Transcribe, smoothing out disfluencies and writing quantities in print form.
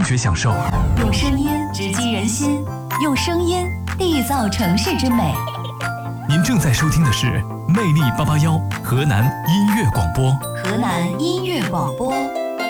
觉享受。 用声音直击人心，用声音缔造城市之美。 您正在收听的是魅力881河南音乐广播。 河南音乐广播。